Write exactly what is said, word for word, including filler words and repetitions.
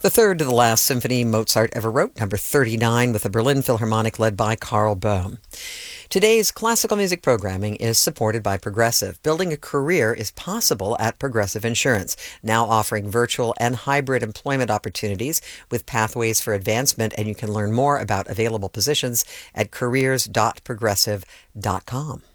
The third to the last symphony Mozart ever wrote, number thirty-nine, with the Berlin Philharmonic led by Karl Böhm. Today's classical music programming is supported by Progressive. Building a career is possible at Progressive Insurance, now offering virtual and hybrid employment opportunities with pathways for advancement, and you can learn more about available positions at careers dot progressive dot com.